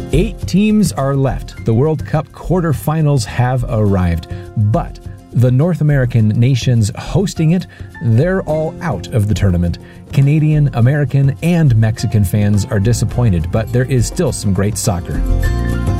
8 teams are left. The World Cup quarterfinals have arrived, but the North American nations hosting it, they're all out of the tournament. Canadian, American, and Mexican fans are disappointed, but there is still some great soccer.